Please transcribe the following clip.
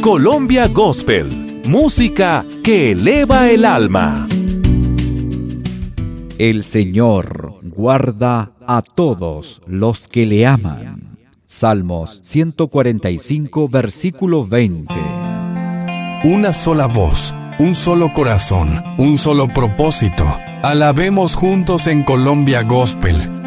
Colombia Gospel, música que eleva el alma. El Señor guarda a todos los que le aman. Salmos 145, versículo 20. Una sola voz, un solo corazón, un solo propósito. Alabemos juntos en Colombia Gospel.